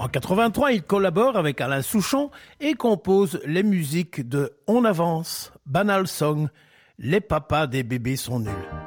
En 83, il collabore avec Alain Souchon et compose les musiques de On avance, Banal Song, Les papas des bébés sont nuls.